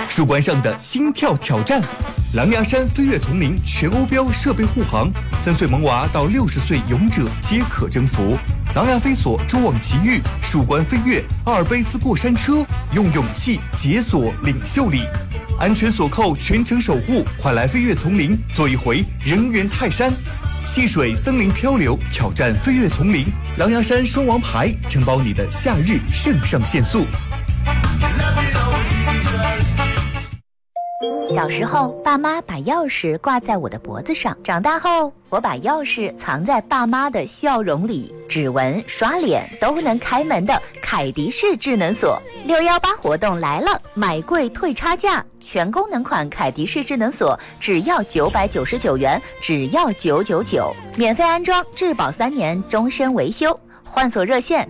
树冠上的心跳挑战，狼牙山飞跃丛林全欧标设备护航，3岁萌娃到60岁勇者皆可征服。狼牙飞索蛛网奇遇，树冠飞跃，阿尔卑斯过山车，用勇气解锁领袖力。安全锁扣，全程守护，快来飞跃丛林，做一回人猿泰山。戏水森林漂流，挑战飞跃丛林，狼牙山双王牌，承包你的夏日肾上腺素。 小时候，爸妈把钥匙挂在我的脖子上；长大后，我把钥匙藏在爸妈的笑容里。指纹、刷脸都能开门的凯迪式智能锁，618活动来了，买贵退差价，全功能款凯迪式智能锁只要999元，只要999，免费安装，质保3年，终身维修。换锁热线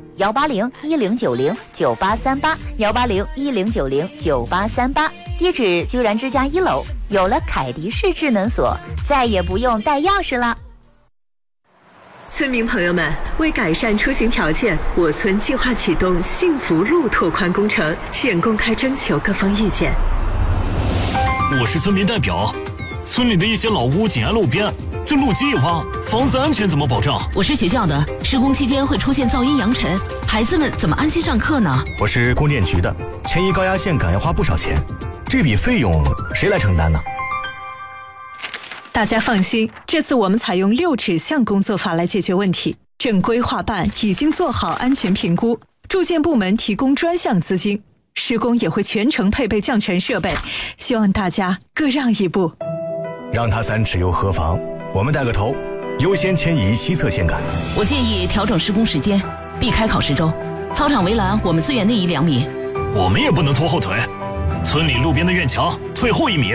18010909838，18010909838，地址居然之家1楼。有了凯迪式智能锁，再也不用带钥匙了。 村民朋友们，为改善出行条件，我村计划启动幸福路拓宽工程，现公开征求各方意见。 我是村民代表，村里的一些老屋紧挨路边，这路基一挖，房子安全怎么保障？ 我是学校的，施工期间会出现噪音扬尘，孩子们怎么安心上课呢？ 我是供电局的，迁移高压线杆要花不少钱，这笔费用谁来承担呢？ 大家放心，这次我们采用6指向工作法来解决问题。正规划办已经做好安全评估，住建部门提供专项资金，施工也会全程配备降尘设备，希望大家各让一步。 让他3尺又何妨？我们带个头，优先迁移西侧线杆。 我建议调整施工时间，避开考试周。操场围栏我们资源内移2米。 我们也不能拖后腿，村里路边的院墙退后1米。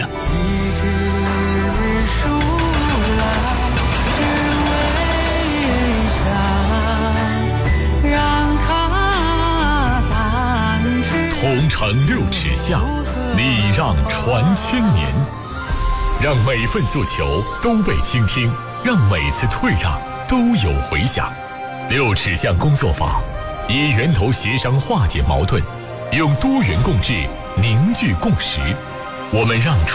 同城6尺巷，礼让传千年，让每份诉求都被倾听，让每次退让都有回响。6尺巷工作法，以源头协商化解矛盾，用多元共治凝聚共识。我们让出